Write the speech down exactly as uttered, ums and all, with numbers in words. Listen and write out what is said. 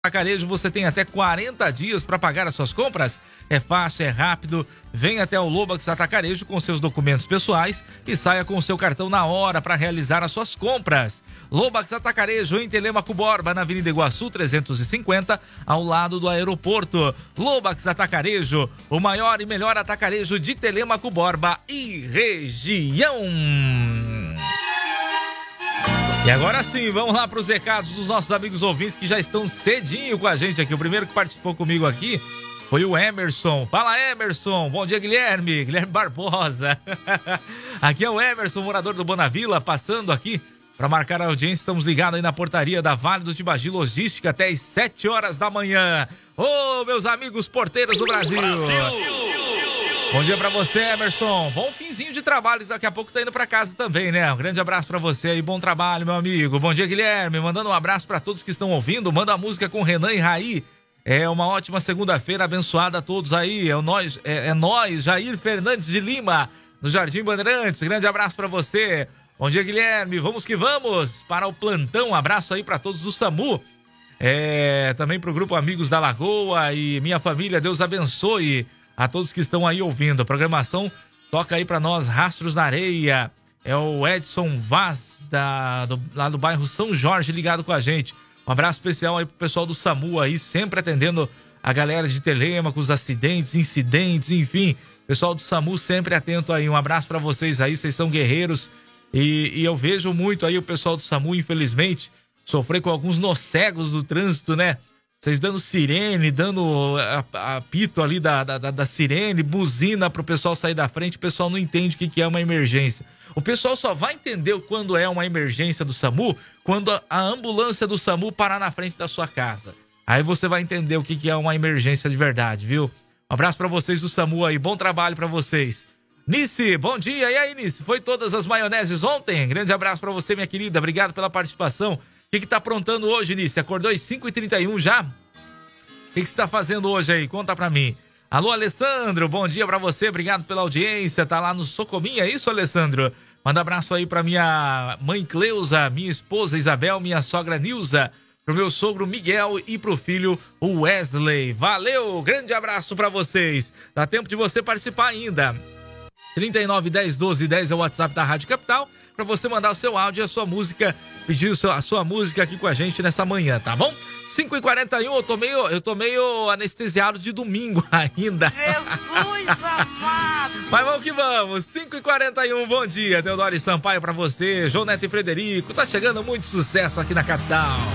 Atacarejo, você tem até quarenta dias para pagar as suas compras. É fácil, é rápido. Vem até o Lobax Atacarejo com seus documentos pessoais e saia com o seu cartão na hora para realizar as suas compras. Lobax Atacarejo em Telêmaco Borba, na Avenida Iguaçu trezentos e cinquenta, ao lado do aeroporto. Lobax Atacarejo, o maior e melhor atacarejo de Telêmaco Borba e região. E agora sim, vamos lá para os recados dos nossos amigos ouvintes que já estão cedinho com a gente aqui. O primeiro que participou comigo aqui foi o Emerson. Fala, Emerson. Bom dia, Guilherme. Guilherme Barbosa. Aqui é o Emerson, morador do Bonavila, passando aqui para marcar a audiência. Estamos ligados aí na portaria da Vale do Tibagi Logística até às sete horas da manhã. Ô, oh, meus amigos porteiros do Brasil. Brasil. Bom dia pra você, Emerson. Bom finzinho de trabalho. Daqui a pouco tá indo pra casa também, né? Um grande abraço pra você aí. Bom trabalho, meu amigo. Bom dia, Guilherme. Mandando um abraço pra todos que estão ouvindo. Manda a música com Renan e Raí. É uma ótima segunda-feira abençoada a todos aí. É, o nós, é, é nós, Jair Fernandes de Lima, do Jardim Bandeirantes. Grande abraço pra você. Bom dia, Guilherme. Vamos que vamos para o plantão. Um abraço aí pra todos do SAMU. É, também pro grupo Amigos da Lagoa e minha família. Deus abençoe a todos que estão aí ouvindo. A programação toca aí pra nós, Rastros na Areia. É o Edson Vaz, da, do, lá do bairro São Jorge, ligado com a gente. Um abraço especial aí pro pessoal do SAMU aí, sempre atendendo a galera de Telêmaco, os acidentes, incidentes, enfim. Pessoal do SAMU sempre atento aí. Um abraço pra vocês aí, vocês são guerreiros. E, e eu vejo muito aí o pessoal do SAMU, infelizmente, sofrer com alguns nocegos do trânsito, né? Vocês dando sirene, dando apito ali da, da, da sirene, buzina pro pessoal sair da frente, o pessoal não entende o que, que é uma emergência. O pessoal só vai entender quando é uma emergência do SAMU quando a, a ambulância do SAMU parar na frente da sua casa. Aí você vai entender o que, que é uma emergência de verdade, viu? Um abraço pra vocês do SAMU aí, bom trabalho pra vocês. Nice, bom dia. E aí, Nice, foi todas as maioneses ontem? Grande abraço pra você, minha querida, obrigado pela participação. O que que tá aprontando hoje, Nice? Acordou às cinco e trinta e um já? O que que você tá fazendo hoje aí? Conta pra mim. Alô, Alessandro, bom dia pra você, obrigado pela audiência. Tá lá no Socominha, é isso, Alessandro? Manda abraço aí pra minha mãe Cleusa, minha esposa Isabel, minha sogra Nilza, pro meu sogro Miguel e pro filho Wesley. Valeu, grande abraço pra vocês. Dá tempo de você participar ainda. trinta e nove, dez, doze, dez é o WhatsApp da Rádio Capital, para você mandar o seu áudio e a sua música, pedir a sua música aqui com a gente nessa manhã, tá bom? cinco e quarenta e um, eu tô meio, eu tô meio anestesiado de domingo ainda. Jesus amado! Mas vamos que vamos, cinco e quarenta e um, bom dia, Teodoro e Sampaio pra você, João Neto e Frederico, tá chegando muito sucesso aqui na capital.